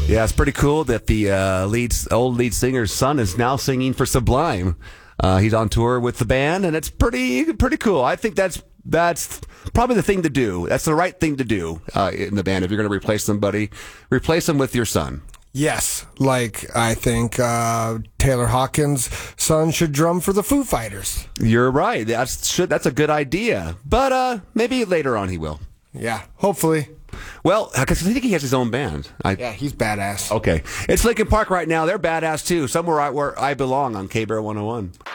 Yeah, it's pretty cool that the old lead singer's son is now singing for Sublime. He's on tour with the band, and it's pretty cool. I think that's probably the thing to do. That's the right thing to do in the band. If you're going to replace somebody, replace them with your son. Yes, like I think Taylor Hawkins' son should drum for the Foo Fighters. You're right. That's a good idea. But maybe later on he will. Yeah, hopefully. Well, because I think he has his own band. Yeah, he's badass. Okay. It's Linkin Park right now. They're badass, too. Somewhere where I belong on K-Bear 101.